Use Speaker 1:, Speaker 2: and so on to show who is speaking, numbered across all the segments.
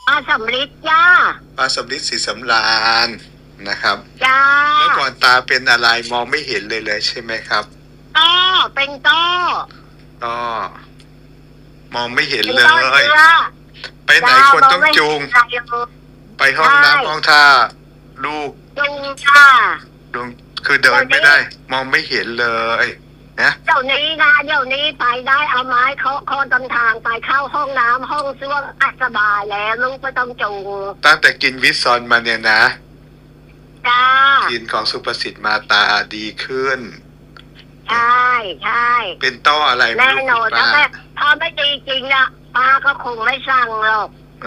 Speaker 1: ป้าสำลิดจ้า
Speaker 2: ป้าสำลิดศรีสำราญนะครับ
Speaker 1: จ้า
Speaker 2: เมื่อก่อนตาเป็นอะไรมองไม่เห็นเลยใช่ไหมครับ
Speaker 1: ต้อเป็นต้อ
Speaker 2: ก็มองไม่เห็นเล
Speaker 1: เป็นต้อย
Speaker 2: ไปไหนคนต้องจูงไปห้องน้ำห้องท่าลูก
Speaker 1: จูงจ้า
Speaker 2: ลุงคือเดินไม่ได้ มองไม่เห็นเลยนะ
Speaker 1: เดี๋ยวนี้ไปได้เอาไม้เคาะตำทางไปเข้าห้องน้ำห้องส้วมสบายแล้วลูกไม่ต้องจูง
Speaker 2: ตั้งแต่กินวิตซอนมาเนี่ยนะ
Speaker 1: จ้า
Speaker 2: กินของสุประสิทธิ์มาตาดีขึ้น
Speaker 1: ใช่
Speaker 2: เป็นต้ออะไร
Speaker 1: แน่นอนถ้าไม่ดีจริงอะป้าก็คงไม่สั่งหรอก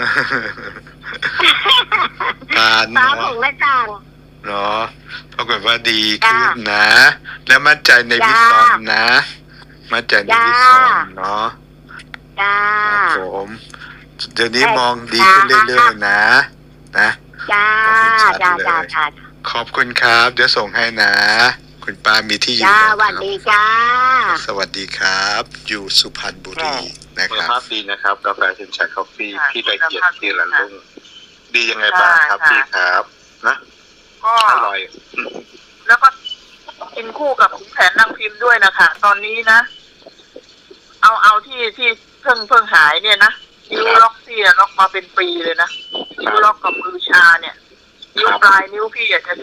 Speaker 1: ป้าคงไม่สั่ง
Speaker 2: เนาะปรากฏว่าดีขึ้นนะแล้วมั่นใจในวิตซอนนะมั่นใจในวิตซอนเนาะ
Speaker 1: จ้า
Speaker 2: ผมเดี๋ยวนี้มองดีขึ้นเรื่อยๆนะ
Speaker 1: จ้า
Speaker 2: ขอบคุณครับเดี๋ยวส่งให้นะคุณป้ามีที่อยู่
Speaker 1: สวัสดีจ้า
Speaker 2: สวัสดีครับอยู่สุพรรณบุรีนะครับ
Speaker 3: ภาพดีนะครับกาแฟเชนชัยคอฟฟี่พี่ละเอียดที่ละลุ่งดียังไงบ้างครับพี่ครับนะ
Speaker 4: ก็
Speaker 3: อร่อย
Speaker 4: แล้วก็กินคู่กับขุนแผนนางพิมพ์ด้วยนะคะตอนนี้นะเอาที่เพิ่งหายเนี่ยนะนิ้วล็อกที่ล็อกมาเป็นปีเลยนะนิ้วล็อกกับมือชาเนี่ยนิ้วปลายนิ้วพี่อยากจะ